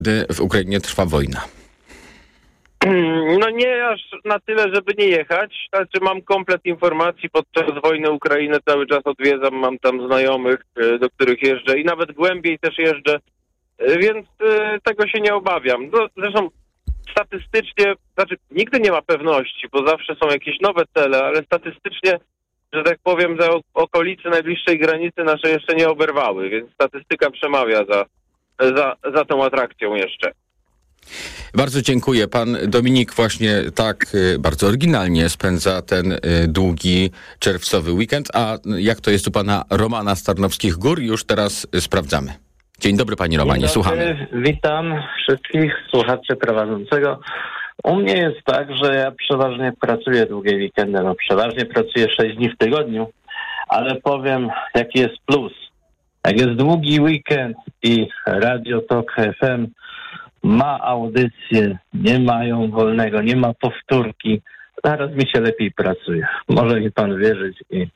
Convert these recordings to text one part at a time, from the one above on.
W Ukrainie trwa wojna. No nie aż na tyle, żeby nie jechać. Znaczy mam komplet informacji podczas wojny Ukrainy, cały czas odwiedzam, mam tam znajomych, do których jeżdżę i nawet głębiej też jeżdżę, więc tego się nie obawiam. No, zresztą statystycznie, znaczy nigdy nie ma pewności, bo zawsze są jakieś nowe cele, ale statystycznie, że tak powiem, za okolice najbliższej granicy nasze jeszcze nie oberwały, więc statystyka przemawia za tą atrakcją jeszcze. Bardzo dziękuję. Pan Dominik właśnie tak bardzo oryginalnie spędza ten długi czerwcowy weekend. A jak to jest u pana Romana z Tarnowskich Gór? Już teraz sprawdzamy. Dzień dobry, panie Romanie, słuchamy. Witam wszystkich słuchaczy prowadzącego. U mnie jest tak, że ja przeważnie pracuję długie weekendy. Przeważnie pracuję 6 dni w tygodniu, ale powiem, jaki jest plus. Jak jest długi weekend i Radio Tok FM ma audycję, nie mają wolnego, nie ma powtórki, zaraz mi się lepiej pracuje. Może mi pan wierzyć.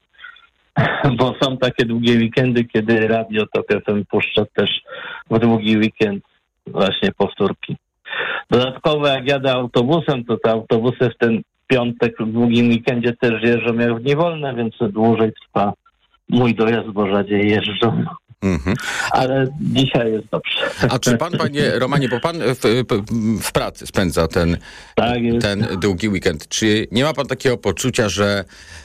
Bo są takie długie weekendy, kiedy Radio Tok FM puszcza też w długi weekend właśnie powtórki. Dodatkowo jak jadę autobusem, to te autobusy w ten piątek w długim weekendzie też jeżdżą jak w dni wolne, więc dłużej trwa mój dojazd, bo rzadziej jeżdżą. Ale dzisiaj jest dobrze. A czy pan, panie Romanie, bo pan w pracy spędza ten długi weekend, czy nie ma pan takiego poczucia, że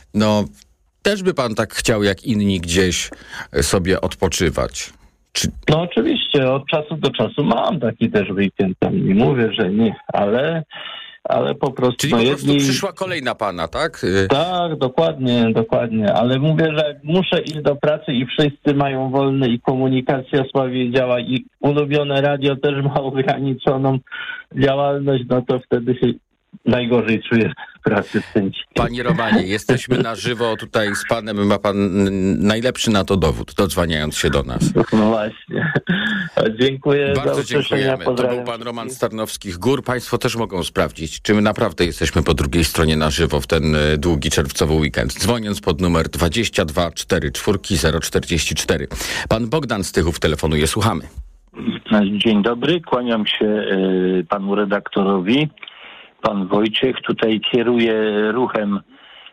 też by pan tak chciał jak inni gdzieś sobie odpoczywać? No oczywiście, od czasu do czasu mam taki też weekend, tam nie mówię, że nie, ale po prostu... Czyli po prostu przyszła kolej na pana, tak? Tak, dokładnie, ale mówię, że jak muszę iść do pracy i wszyscy mają wolne i komunikacja słabiej działa i ulubione radio też ma ograniczoną działalność, no to wtedy się najgorzej czuję w pracy w tym. Panie Romanie, jesteśmy na żywo tutaj z panem, ma pan najlepszy na to dowód, dodzwaniając się do nas. No właśnie. Dziękuję. Bardzo dziękujemy. To był pan Roman z Tarnowskich Gór. Państwo też mogą sprawdzić, czy my naprawdę jesteśmy po drugiej stronie na żywo w ten długi czerwcowy weekend. Dzwoniąc pod numer 22 44 044. Pan Bogdan z Tychów telefonuje. Słuchamy. Dzień dobry. Kłaniam się panu redaktorowi. Pan Wojciech tutaj kieruje ruchem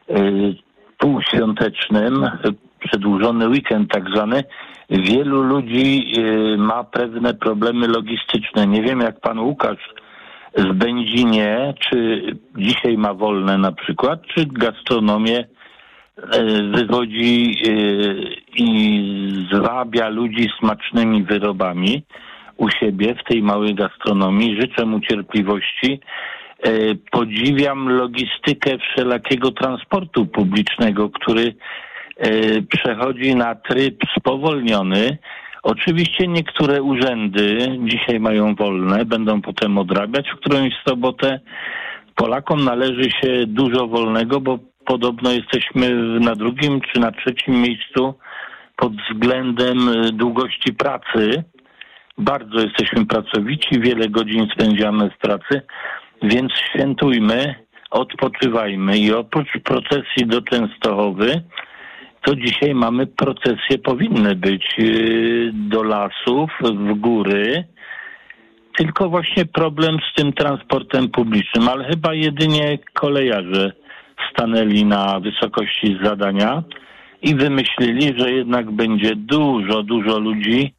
półświątecznym, przedłużony weekend tak zwany. Wielu ludzi ma pewne problemy logistyczne. Nie wiem jak pan Łukasz z Będzinie, czy dzisiaj ma wolne na przykład, czy gastronomię wywodzi i zwabia ludzi smacznymi wyrobami u siebie w tej małej gastronomii. Życzę mu cierpliwości. Podziwiam logistykę wszelakiego transportu publicznego, który przechodzi na tryb spowolniony. Oczywiście niektóre urzędy dzisiaj mają wolne, będą potem odrabiać w którąś sobotę. Polakom należy się dużo wolnego, bo podobno jesteśmy na drugim czy na trzecim miejscu pod względem długości pracy. Bardzo jesteśmy pracowici, wiele godzin spędzamy w pracy. Więc świętujmy, odpoczywajmy i oprócz procesji do Częstochowy, to dzisiaj mamy procesje, powinny być do lasów, w góry, tylko właśnie problem z tym transportem publicznym, ale chyba jedynie kolejarze stanęli na wysokości zadania i wymyślili, że jednak będzie dużo ludzi.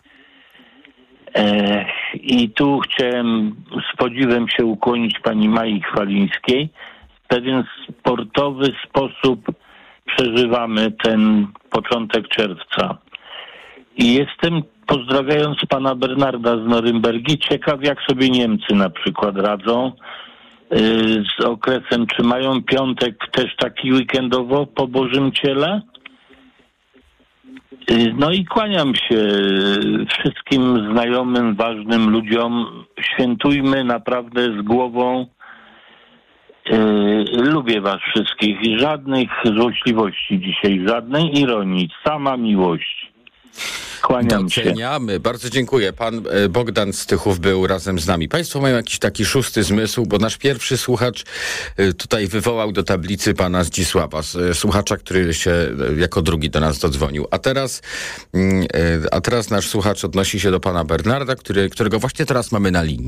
I tu chciałem z podziwem się ukłonić pani Mai Chwalińskiej. W pewien sportowy sposób przeżywamy ten początek czerwca. I jestem, pozdrawiając pana Bernarda z Norymbergi, ciekaw jak sobie Niemcy na przykład radzą z okresem. Czy mają piątek też taki weekendowo po Bożym Ciele? No i kłaniam się wszystkim znajomym, ważnym ludziom. Świętujmy naprawdę z głową. Lubię was wszystkich i żadnych złośliwości dzisiaj, żadnej ironii, sama miłość. Kłaniam się. Doceniamy. Bardzo dziękuję. Pan Bogdan z Tychów był razem z nami. Państwo mają jakiś taki szósty zmysł, bo nasz pierwszy słuchacz tutaj wywołał do tablicy pana Zdzisława, słuchacza, który się jako drugi do nas dodzwonił. A teraz nasz słuchacz odnosi się do pana Bernarda, którego właśnie teraz mamy na linii.